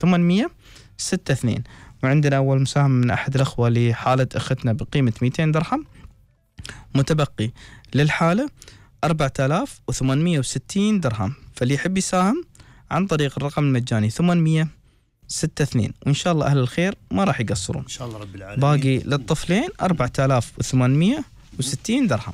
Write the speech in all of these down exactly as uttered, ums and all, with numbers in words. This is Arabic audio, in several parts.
ثمانمية ستة اثنين. وعندنا أول مساهمة من أحد الأخوة لحالة أختنا بقيمة مئتين درهم، متبقي للحالة أربعة آلاف وثمانمية وستين درهم. فاللي يحب يساهم عن طريق الرقم المجاني ثمانمية ستة اثنين، وإن شاء الله أهل الخير ما راح يقصرون. إن شاء الله رب العالمين. باقي للطفلين أربعة آلاف وثمانمية وستين درهم.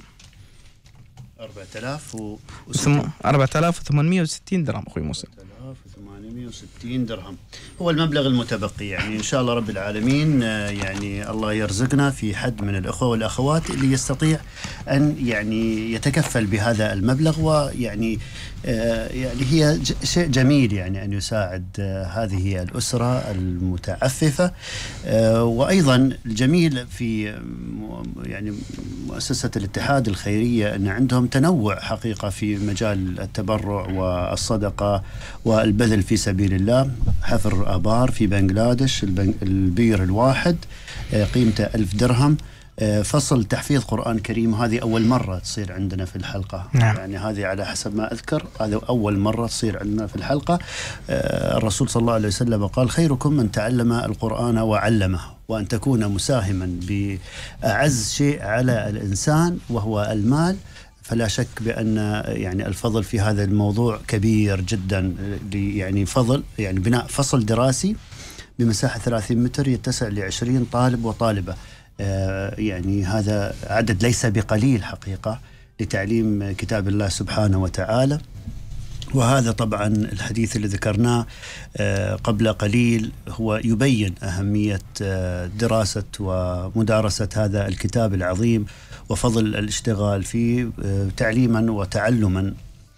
أربعة آلاف و أربعة آلاف وثمانمية وستين درهم أخوي موسى. أربعة آلاف وثمانمية وستين درهم هو المبلغ المتبقي. يعني إن شاء الله رب العالمين يعني الله يرزقنا في حد من الأخوة والأخوات اللي يستطيع أن يعني يتكفل بهذا المبلغ، ويعني يعني هي شيء جميل يعني أن يساعد هذه الأسرة المتعففة. وأيضا الجميل في يعني مؤسسة الاتحاد الخيرية أن عندهم تنوع حقيقة في مجال التبرع والصدقة والبذل في سبيل الله. حفر آبار في بنغلاديش، البير الواحد قيمته ألف درهم. فصل تحفيظ قرآن كريم، هذه أول مرة تصير عندنا في الحلقة. نعم. يعني هذه على حسب ما أذكر هذا أول مرة تصير عندنا في الحلقة. الرسول صلى الله عليه وسلم قال: خيركم من تعلم القرآن وعلمه. وأن تكون مساهما بأعز شيء على الإنسان وهو المال، فلا شك بأن يعني الفضل في هذا الموضوع كبير جدا. يعني فضل يعني بناء فصل دراسي بمساحة ثلاثين متر يتسع لعشرين طالب وطالبة. يعني هذا عدد ليس بقليل حقيقة لتعليم كتاب الله سبحانه وتعالى. وهذا طبعا الحديث اللي ذكرناه قبل قليل هو يبين أهمية دراسة ومدارسة هذا الكتاب العظيم وفضل الاشتغال فيه تعليما وتعلما.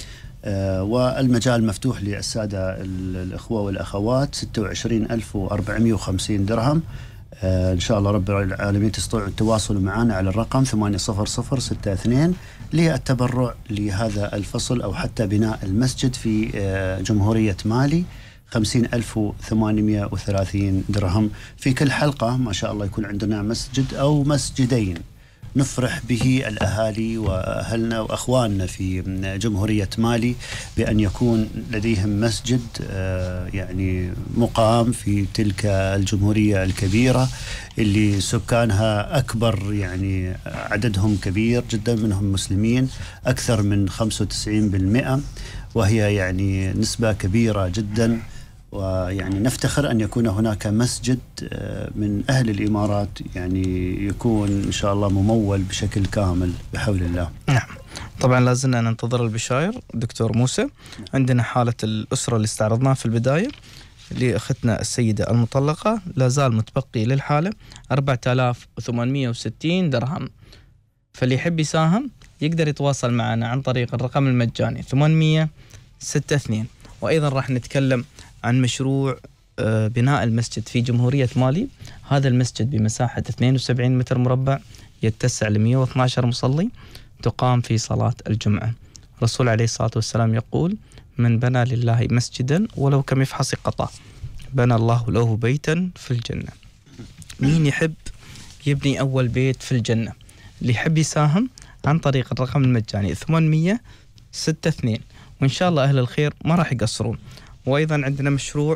والمجال مفتوح للسادة الأخوة والأخوات. ستة وعشرين ألف وأربعمائة وخمسين درهم. إن شاء الله رب العالمين تستطيعوا التواصل معنا على الرقم ثمانية صفر صفر ستة اثنين للتبرع لهذا الفصل أو حتى بناء المسجد في جمهورية مالي. خمسين ألف وثمانمائة وثلاثين درهم. في كل حلقة ما شاء الله يكون عندنا مسجد أو مسجدين نفرح به الأهالي وأهلنا وأخواننا في جمهورية مالي بأن يكون لديهم مسجد يعني مقام في تلك الجمهورية الكبيرة اللي سكانها أكبر، يعني عددهم كبير جدا، منهم مسلمين أكثر من خمسة وتسعين بالمئة، وهي يعني نسبة كبيرة جدا. ويعني نفتخر أن يكون هناك مسجد من أهل الإمارات يعني يكون إن شاء الله ممول بشكل كامل بحول الله. نعم طبعا لازلنا ننتظر البشاير دكتور موسى. عندنا حالة الأسرة اللي استعرضناها في البداية لأختنا السيدة المطلقة، لا زال متبقي للحالة أربعة آلاف وثمانمائة وستين درهم. فاللي يحب يساهم يقدر يتواصل معنا عن طريق الرقم المجاني ثمانمائة ستة اثنين. وأيضا راح نتكلم عن مشروع بناء المسجد في جمهورية مالي. هذا المسجد بمساحة اثنين وسبعين متر مربع يتسع ل مئة واثني عشر مصلي، تقام في صلاة الجمعة. الرسول عليه الصلاة والسلام يقول: من بنى لله مسجدا ولو كمفحص قطع بنى الله له بيتا في الجنة. مين يحب يبني أول بيت في الجنة؟ اللي يحب يساهم عن طريق الرقم المجاني ثمانمائة ستة اثنين، وإن شاء الله أهل الخير ما راح يقصرون. وأيضا عندنا مشروع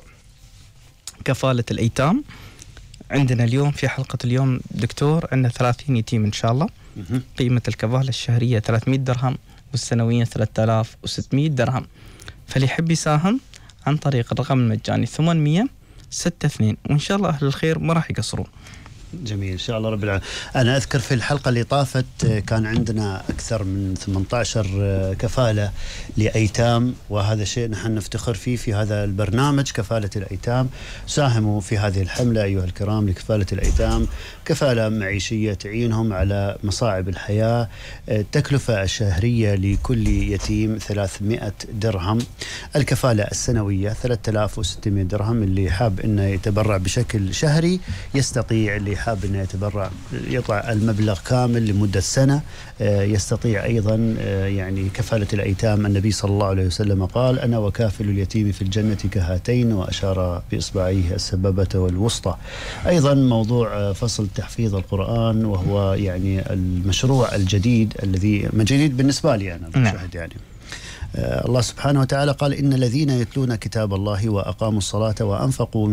كفالة الأيتام. عندنا اليوم في حلقة اليوم دكتور عندنا ثلاثين يتيم إن شاء الله. قيمة الكفالة الشهرية ثلاثمائة درهم والسنوية ثلاثة آلاف وستمائة درهم. فاللي يحب يساهم عن طريق الرقم المجاني ثمانمائة ستة اثنين، وإن شاء الله أهل الخير ما راح يقصرون. جميل إن شاء الله رب العالمين. أنا أذكر في الحلقة اللي طافت كان عندنا أكثر من ثمانية عشر كفالة لأيتام، وهذا شيء نحن نفتخر فيه في هذا البرنامج كفالة الأيتام. ساهموا في هذه الحملة أيها الكرام لكفالة الأيتام، كفالة معيشية تعينهم على مصاعب الحياة. التكلفة الشهرية لكل يتيم ثلاثمائة درهم. الكفالة السنوية ثلاثة آلاف وستمائة درهم. اللي حاب إنه يتبرع بشكل شهري يستطيع، اللي حاب أنه يتبرع يطلع المبلغ كامل لمدة سنة يستطيع أيضا. يعني كفالة الأيتام النبي صلى الله عليه وسلم قال: أنا وكافل اليتيم في الجنة كهاتين، وأشار بإصبعيه السبابة والوسطى. أيضا موضوع فصل تحفيظ القرآن، وهو يعني المشروع الجديد الذي جديد بالنسبة لي أنا المشاهد يعني. الله سبحانه وتعالى قال إن الذين يتلون كتاب الله وأقاموا الصلاة وأنفقوا